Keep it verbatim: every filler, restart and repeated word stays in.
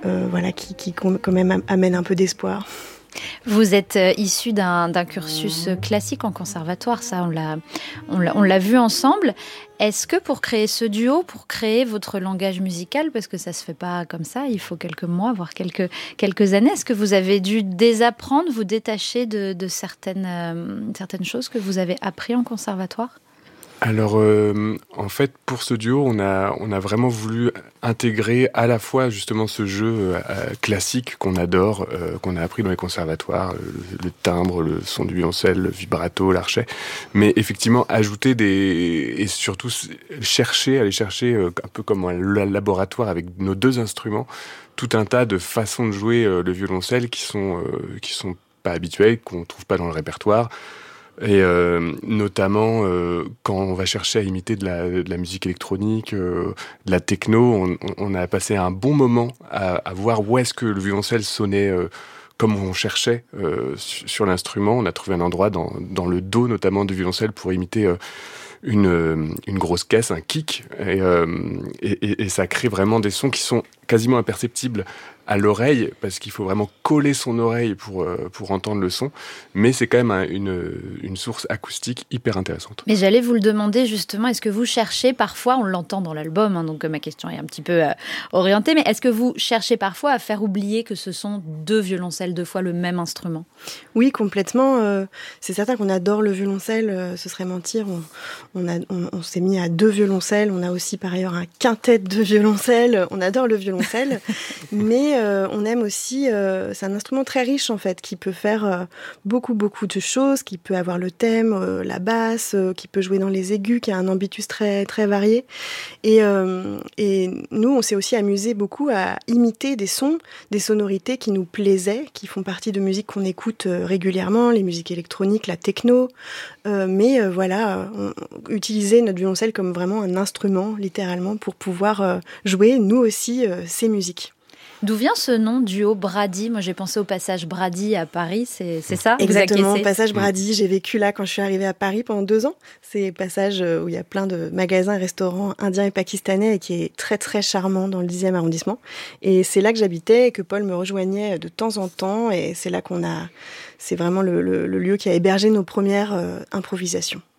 euh, voilà, qui, qui quand même amène un peu d'espoir. Vous êtes issu d'un, d'un cursus classique en conservatoire, ça on l'a, on l'a, on l'a vu ensemble. Est-ce que pour créer ce duo, pour créer votre langage musical, parce que ça ne se fait pas comme ça, il faut quelques mois, voire quelques, quelques années, est-ce que vous avez dû désapprendre, vous détacher de, de certaines, euh, certaines choses que vous avez appris en conservatoire ? Alors, euh, en fait, pour ce duo, on a, on a vraiment voulu intégrer à la fois justement ce jeu euh, classique qu'on adore, euh, qu'on a appris dans les conservatoires, le, le timbre, le son du violoncelle, le vibrato, l'archet, mais effectivement ajouter des... et surtout chercher, aller chercher, euh, un peu comme un laboratoire avec nos deux instruments, tout un tas de façons de jouer euh, le violoncelle qui sont, euh, qui sont pas habituelles, qu'on ne trouve pas dans le répertoire. Et euh, notamment euh, quand on va chercher à imiter de la, de la musique électronique, euh, de la techno, on, on a passé un bon moment à, à voir où est-ce que le violoncelle sonnait euh, comme on cherchait euh, sur, sur l'instrument. On a trouvé un endroit dans, dans le dos notamment du violoncelle pour imiter euh, une, une grosse caisse, un kick, et, euh, et, et, et ça crée vraiment des sons qui sont quasiment imperceptibles à l'oreille, parce qu'il faut vraiment coller son oreille pour, euh, pour entendre le son, mais c'est quand même un, une, une source acoustique hyper intéressante. Mais j'allais vous le demander justement, est-ce que vous cherchez parfois, on l'entend dans l'album, hein, donc ma question est un petit peu euh, orientée, mais est-ce que vous cherchez parfois à faire oublier que ce sont deux violoncelles, deux fois le même instrument ? Oui, complètement. Euh, c'est certain qu'on adore le violoncelle, euh, ce serait mentir. On, on, a, on, on s'est mis à deux violoncelles, on a aussi par ailleurs un quintet de violoncelle, on adore le violoncelle, mais euh, on aime aussi, euh, c'est un instrument très riche en fait, qui peut faire euh, beaucoup beaucoup de choses, qui peut avoir le thème, euh, la basse, euh, qui peut jouer dans les aigus, qui a un ambitus très très varié. Et, euh, et nous, on s'est aussi amusé beaucoup à imiter des sons, des sonorités qui nous plaisaient, qui font partie de musique qu'on écoute euh, régulièrement, les musiques électroniques, la techno, euh, mais euh, voilà, on, utiliser notre violoncelle comme vraiment un instrument, littéralement, pour pouvoir euh, jouer, nous aussi, euh, ces musiques. D'où vient ce nom, duo Brady ? Moi, j'ai pensé au passage Brady à Paris, c'est, c'est ça ? Exactement, passage Brady. J'ai vécu là quand je suis arrivée à Paris pendant deux ans. C'est un passage où il y a plein de magasins et restaurants indiens et pakistanais et qui est très, très charmant dans le dixième arrondissement. Et c'est là que j'habitais et que Paul me rejoignait de temps en temps. Et c'est là qu'on a... C'est vraiment le, le, le lieu qui a hébergé nos premières euh, improvisations.